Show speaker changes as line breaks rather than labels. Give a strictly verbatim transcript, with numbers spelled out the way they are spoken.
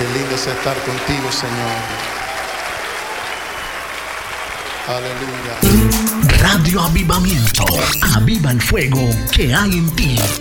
Qué lindo es estar contigo, Señor. Aleluya.
Radio Avivamiento. Aviva el fuego que hay en ti.